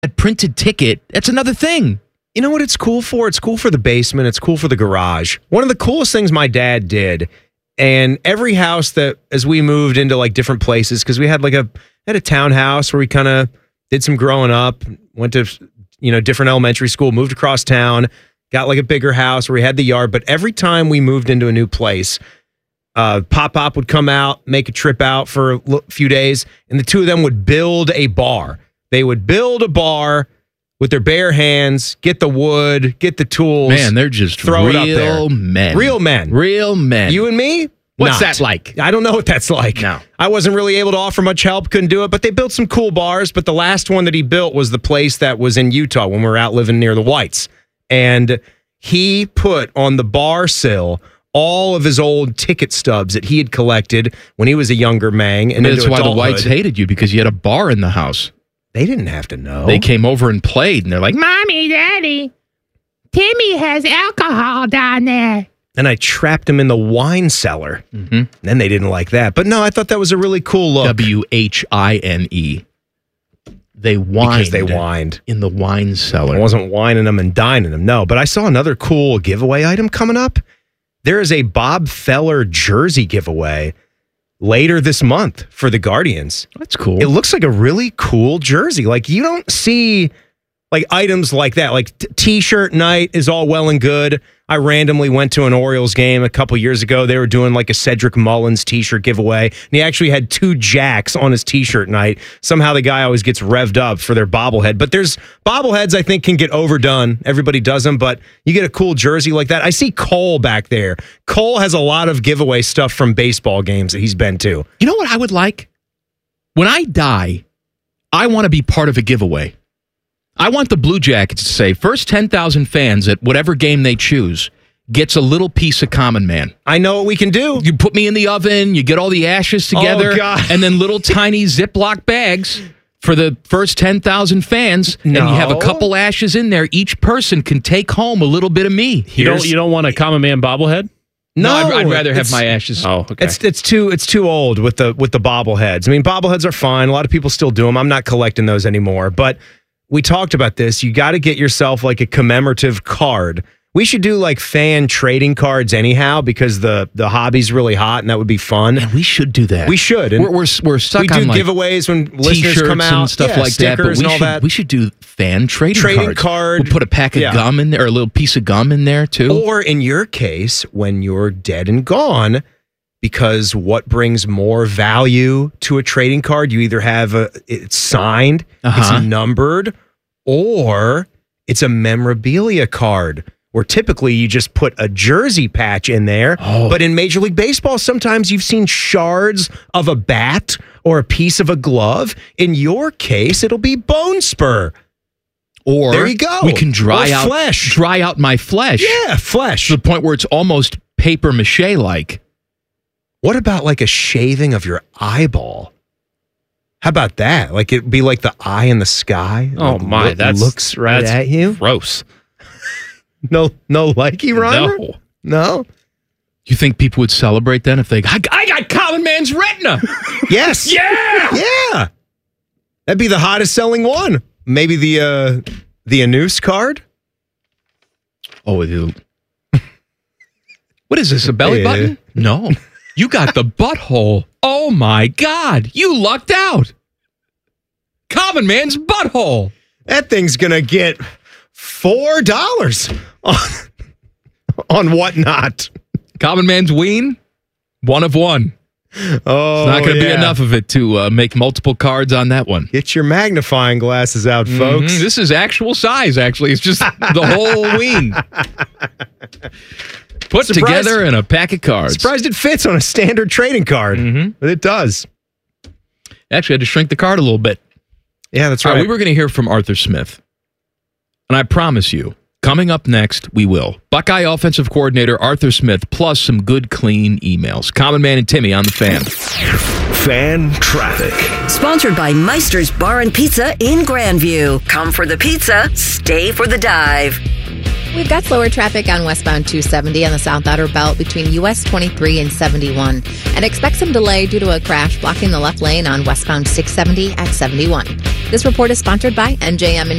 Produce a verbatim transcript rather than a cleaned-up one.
a printed ticket, that's another thing. You know what it's cool for? It's cool for the basement. It's cool for the garage. One of the coolest things my dad did, and every house that, as we moved into like different places, because we had like a had a townhouse where we kind of did some growing up, went to, you know, different elementary school, moved across town, got like a bigger house where we had the yard. But every time we moved into a new place, uh, Pop Pop would come out, make a trip out for a l- few days, and the two of them would build a bar. They would build a bar with their bare hands, get the wood, get the tools. Man, they're just throw it up there. real men. Real men. Real men. You and me? What's Not. that like? I don't know what that's like. No. I wasn't really able to offer much help, couldn't do it, but they built some cool bars. But the last one that he built was the place that was in Utah when we were out living near the Whites. And he put on the bar sill all of his old ticket stubs that he had collected when he was a younger mang. And That's into why the adulthood. Whites hated you, because you had a bar in the house. They didn't have to know. They came over and played, and they're like, Mommy, Daddy, Timmy has alcohol down there. And I trapped him in the wine cellar. Mm-hmm. Then they didn't like that. But no, I thought that was a really cool look. W H I N E. They whined. Because they whined. In the wine cellar. I wasn't whining them and dining them, no. But I saw another cool giveaway item coming up. There is a Bob Feller jersey giveaway later this month for the Guardians. That's cool. It looks like a really cool jersey. Like, you don't see like items like that. Like t- t-shirt night is all well and good. I randomly went to an Orioles game a couple years ago. They were doing like a Cedric Mullins t-shirt giveaway, and he actually had two jacks on his t-shirt night. Somehow the guy always gets revved up for their bobblehead. But there's bobbleheads I think can get overdone. Everybody does them, but you get a cool jersey like that. I see Cole back there. Cole has a lot of giveaway stuff from baseball games that he's been to. You know what I would like? When I die, I want to be part of a giveaway. I want the Blue Jackets to say, first ten thousand fans at whatever game they choose gets a little piece of Common Man. I know what we can do. You put me in the oven, you get all the ashes together, Oh, God. and then little tiny Ziploc bags for the first ten thousand fans, No. and you have a couple ashes in there. Each person can take home a little bit of me. You don't, you don't want a Common Man bobblehead? No, No, I'd, I'd rather have it's- my ashes. Oh, okay. It's it's too it's too old with the with the bobbleheads. I mean, bobbleheads are fine. A lot of people still do them. I'm not collecting those anymore. But we talked about this. You got to get yourself like a commemorative card. We should do like fan trading cards anyhow, because the the hobby's really hot and that would be fun. Man, we should do that. We should. And We're, we're, we're stuck we do on like giveaways when listeners T-shirts come out and stuff yeah, like that. But stickers we and all should, that. we should do fan trading, Trading cards. card. We'll put a pack of Yeah. gum in there, or a little piece of gum in there too. Or in your case, when you're dead and gone, because what brings more value to a trading card? You either have a it's signed, Uh-huh. it's numbered, or it's a memorabilia card, where typically you just put a jersey patch in there. Oh. But in Major League Baseball, sometimes you've seen shards of a bat or a piece of a glove. In your case, it'll be bone spur. Or There you go. we can dry Or out flesh. dry out my flesh. Yeah, flesh. To the point where it's almost paper mache like. What about like a shaving of your eyeball? How about that? Like it'd be like the eye in the sky. Oh, It my, look- that's- looks right that's at you. Gross. No, no likey, Reimer? No. No. You think people would celebrate then if they I, I got Common Man's retina? Yes. Yeah. Yeah. That'd be the hottest selling one. Maybe the uh the Anus card. Oh, it- what is this? A belly Yeah. button? No. You got the butthole. Oh my God. You lucked out. Common Man's butthole. That thing's gonna get four dollars on, on whatnot. Common Man's ween, one of one. Oh, It's not going to be yeah. enough of it to uh, make multiple cards on that one. Get your magnifying glasses out, folks. Mhm. This is actual size, actually. It's just the whole ween. Put Surprised- together in a pack of cards. Surprised it fits on a standard trading card, Mhm. but it does. Actually, I had to shrink the card a little bit. Yeah, that's All right. right, we were going to hear from Arthur Smith. And I promise you, coming up next, we will. Buckeye offensive coordinator Arthur Smith, plus some good, clean emails. Common Man and Timmy on the Fan. Fan traffic. Sponsored by Meister's Bar and Pizza in Grandview. Come for the pizza, stay for the dive. We've got slower traffic on westbound two seventy on the South Outer Belt between U S twenty-three and seventy-one. And expect some delay due to a crash blocking the left lane on westbound six seventy at seventy-one. This report is sponsored by N J M